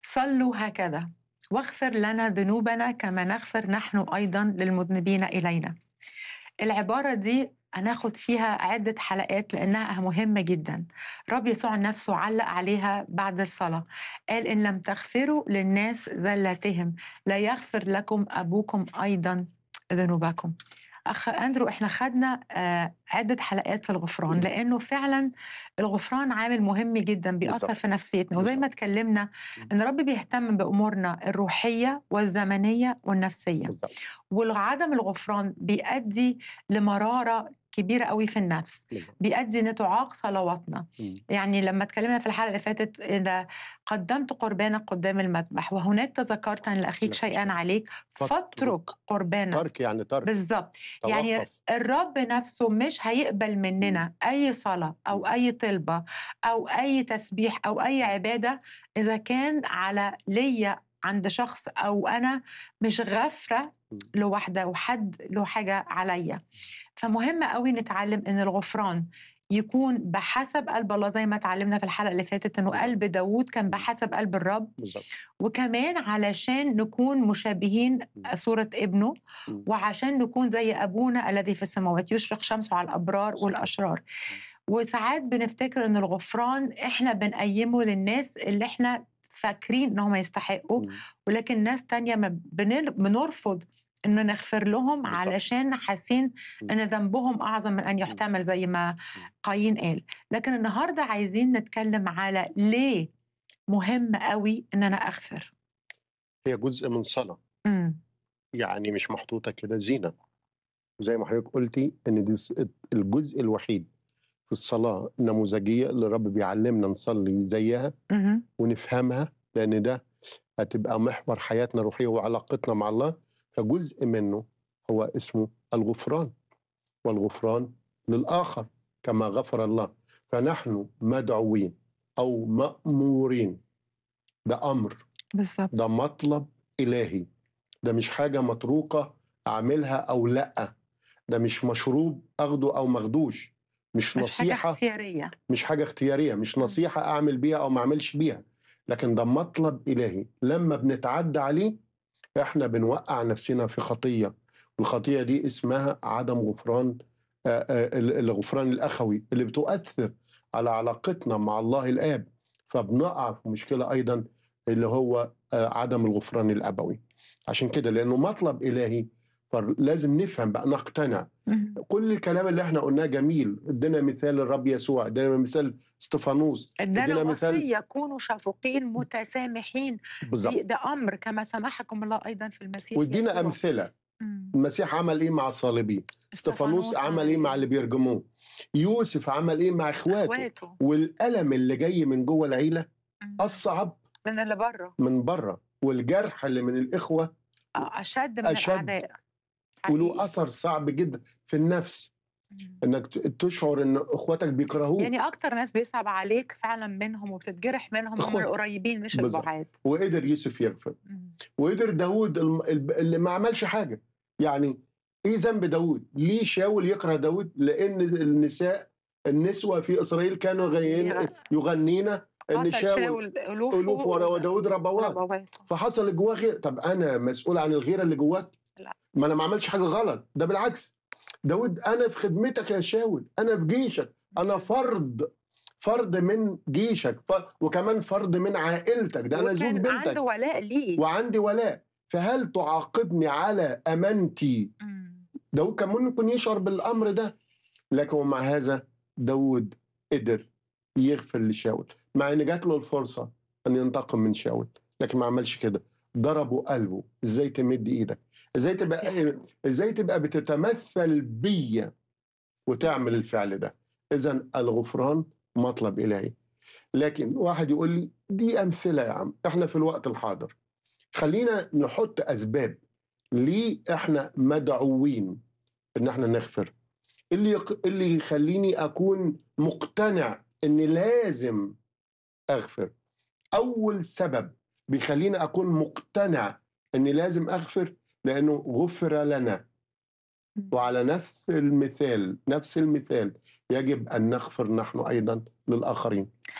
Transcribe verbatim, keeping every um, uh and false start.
صلوا هكذا: واغفر لنا ذنوبنا كما نغفر نحن أيضا للمذنبين إلينا. العبارة دي هناخد فيها عدة حلقات لأنها مهمة جدا. رب يسوع نفسه علق عليها بعد الصلاة، قال: إن لم تغفروا للناس زلاتهم لا يغفر لكم أبوكم أيضا ذنوبكم. أخ أندرو، إحنا خدنا آه عدة حلقات في الغفران، لأنه فعلا الغفران عامل مهم جدا بيأثر بالظبط في نفسيتنا. وزي ما بالظبط اتكلمنا إن رب بيهتم بأمورنا الروحية والزمنية والنفسية، بالظبط وعدم الغفران بيؤدي لمرارة كبيرة قوي في النفس، بالظبط. بيؤدي نتعاق صلواتنا. مم. يعني لما اتكلمنا في الحلقة اللي فاتت إذا قدمت قربانك قدام المذبح وهناك تذكرت أن لأخيك لك شيئا شيء عليك فاترك. فاترك قربانك. ترك يعني ترك، بالظبط. يعني توقف. الرب نفسه مش هيقبل مننا أي صلاة أو أي طلبة أو أي تسبيح أو أي عبادة إذا كان على ليا عند شخص أو أنا مش غافرة لوحده وحد له حاجة عليا. فمهم قوي نتعلم إن الغفران يكون بحسب قلب الله، زي ما اتعلمنا في الحلقة اللي فاتت إنه بالظبط. قلب داود كان بحسب قلب الرب. بالظبط. وكمان علشان نكون مشابهين صورة ابنه، مم. وعشان نكون زي أبونا الذي في السماوات يشرق شمسه على الأبرار صح. والأشرار. وساعات بنفتكر إن الغفران إحنا بنقيمه للناس اللي إحنا فاكرين إنهم يستحقوا، مم. ولكن ناس تانية ما بنر- بنرفض إنه نغفر لهم بالظبط. علشان حاسين مم. إن ذنبهم أعظم من أن يحتمل زي ما مم. قايين قال. لكن النهاردة عايزين نتكلم على ليه مهم قوي إن أنا أغفر. هي جزء من صلاة، امم يعني مش محطوطة كده زينة. زي ما حضرتك قلتي ان دي س- الجزء الوحيد في الصلاة النموذجية اللي الرب بيعلمنا نصلي زيها مهم. ونفهمها، لان ده هتبقى محور حياتنا الروحية وعلاقتنا مع الله. فجزء منه هو اسمه الغفران، والغفران للآخر كما غفر الله. فنحن مدعوين أو مأمورين، ده أمر، بالظبط. ده مطلب إلهي، ده مش حاجة متروكة أعملها أو لأ، ده مش مشروب أخده أو مخدوش، مش مش حاجة نصيحة، اختيارية. مش حاجة اختيارية، مش مم. نصيحة أعمل بيها أو ما أعملش بيها، لكن ده مطلب إلهي. لما بنتعدى عليه إحنا بنوقع نفسنا في خطية، والخطية دي اسمها عدم غفران، آه، آه، الغفران الأخوي اللي بتؤثر على علاقتنا مع الله الآب. فبنقع في مشكلة أيضا اللي هو آه، عدم الغفران الأبوي. عشان كده لأنه مطلب إلهي فلازم نفهم بقى، نقتنع. مم. كل الكلام اللي احنا قلناه جميل، ادينا مثال الرب يسوع، ادينا مثال استفانوس، ادانا ادينا مثال وصية: كونوا شفوقين متسامحين. دي بالظبط، ده أمر كما سامحكم الله أيضا في المسيح وادينا يسوع. امثله. مم. المسيح عمل ايه مع الصليبين، استفانوس استفانوس عمل عمل ايه مع إيه؟ اللي بيرجموه، يوسف عمل ايه مع اخواته. إخواته. والالم اللي جاي من جوه العيله مم. اصعب من اللي بره. من بره، والجرح اللي من الاخوه آه، أشد من اشد، الأعداء. وله حقيقي. اثر صعب جدا في النفس، مم. انك ت- تشعر ان اخواتك بيكرهوك. يعني أكتر ناس بيصعب عليك فعلا منهم وبتتجرح منهم هم اخواتك القريبين مش بالظبط. البعاد. وقدر يوسف يغفر، مم. وقدر داود الم- الب- اللي ما عملش حاجة. يعني ايه ذنب داود؟ ليه شاول يكره داود؟ لان النساء، النسوة في اسرائيل كانوا غين يغنين ان قتل شاول شاول ألوفه الوف ورا داود ربوات. وربواته. فحصل جواه غير. طب انا مسؤول عن الغيرة اللي جواك؟ لا. ما انا ما عملش حاجة غلط، ده بالعكس. داود انا في خدمتك يا شاول، انا في جيشك، انا فرد فرد من جيشك، ف... وكمان فرد من عائلتك، ده انا زوج وكان عنده بنتك ولاء ليه. وعندي ولاء. فهل تعاقبني على امانتي؟ مم. داود كان ممكن يشعر بالامر ده، لكن ومع هذا داود قدر يغفر لشاول، مع ان جات له الفرصه ان ينتقم من شاول، لكن ما عملش كده. ضربوا قلبه: ازاي تمد ايدك؟ ازاي تبقى ازاي تبقى بتتمثل بيا وتعمل الفعل ده؟ اذا الغفران مطلب الهي. لكن واحد يقول لي دي امثله يا عم، احنا في الوقت الحاضر. خلينا نحط اسباب ليه احنا مدعوين ان احنا نغفر. اللي يق... اللي يخليني اكون مقتنع ان لازم اغفر. اول سبب بيخليني اكون مقتنع ان لازم اغفر لانه غفر لنا، وعلى نفس المثال نفس المثال يجب ان نغفر نحن ايضا للاخرين.